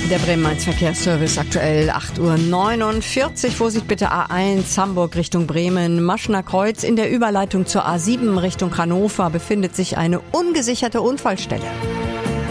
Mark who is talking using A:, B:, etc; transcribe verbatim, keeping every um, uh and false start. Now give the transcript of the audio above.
A: Der Bremen-Main-Verkehrsservice aktuell acht Uhr neunundvierzig. Vorsicht bitte A eins Hamburg Richtung Bremen. Maschener Kreuz in der Überleitung zur A sieben Richtung Hannover befindet sich eine ungesicherte Unfallstelle.